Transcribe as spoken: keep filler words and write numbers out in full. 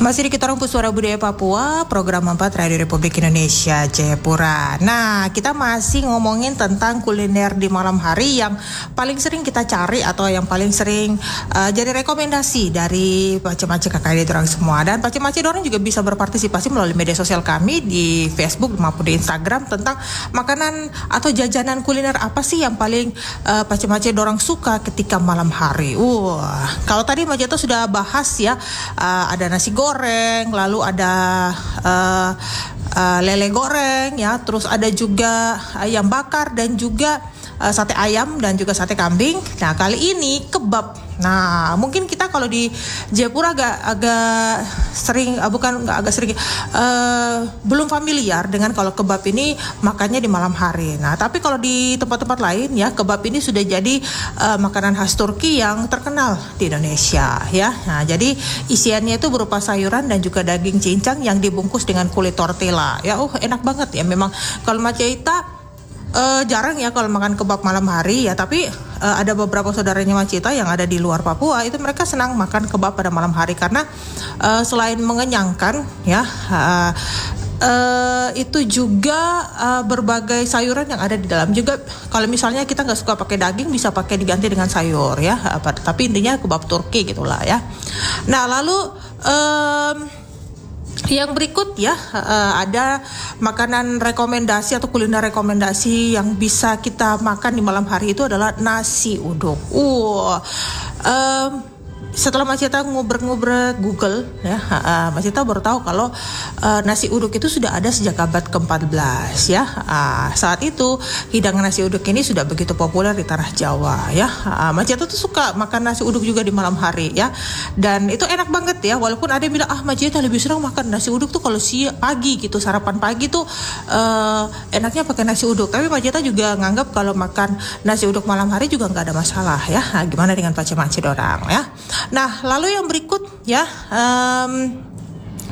Masih di kita orang Suara Budaya Papua, program empat Radio Republik Indonesia Jayapura. Nah, kita masih ngomongin tentang kuliner di malam hari yang paling sering kita cari atau yang paling sering uh, jadi rekomendasi dari Pace-Mace K K I D orang semua. Dan Pace-Mace orang juga bisa berpartisipasi melalui media sosial kami di Facebook maupun di Instagram tentang makanan atau jajanan kuliner apa sih yang paling uh, Pace-Mace orang suka ketika malam hari. Wah, kalau tadi Mace itu sudah bahas ya, uh, ada nasi goreng goreng, lalu ada uh, uh, lele goreng ya, terus ada juga ayam bakar dan juga uh, sate ayam dan juga sate kambing. Nah, kali ini kebab. Nah, mungkin kita kalau di Jayapura agak agak sering uh, bukan agak sering uh, belum familiar dengan kalau kebab ini makannya di malam hari. Nah, tapi kalau di tempat-tempat lain ya, kebab ini sudah jadi uh, makanan khas Turki yang terkenal di Indonesia ya. Nah, jadi isiannya itu berupa sayuran dan juga daging cincang yang dibungkus dengan kulit tortilla. Ya, oh enak banget ya. Memang kalau Maceta Uh, jarang ya kalau makan kebab malam hari ya, tapi uh, ada beberapa saudaranya Maceta yang ada di luar Papua itu mereka senang makan kebab pada malam hari karena uh, selain mengenyangkan ya, uh, uh, itu juga uh, berbagai sayuran yang ada di dalam juga. Kalau misalnya kita nggak suka pakai daging bisa pakai diganti dengan sayur ya, apa, tapi intinya kebab Turki gitulah ya. Nah, lalu um, yang berikut ya, uh, ada makanan rekomendasi atau kuliner rekomendasi yang bisa kita makan di malam hari itu adalah nasi uduk. Uh, um, setelah Maceta ngobrol-ngobrol Google ya, uh, Maceta baru tahu kalau uh, nasi uduk itu sudah ada sejak abad keempat belas ya. Uh, saat itu hidangan nasi uduk ini sudah begitu populer di tanah Jawa ya. Uh, Maceta tuh suka makan nasi uduk juga di malam hari ya. Dan itu enak banget ya, walaupun ada yang bilang ah Maceta lebih senang makan nasi uduk tuh kalau siang pagi gitu, sarapan pagi tuh uh, enaknya pakai nasi uduk. Tapi Maceta juga nganggap kalau makan nasi uduk malam hari juga nggak ada masalah ya. Nah, gimana dengan Pace-Mace dorang ya. Nah, lalu yang berikut ya, um,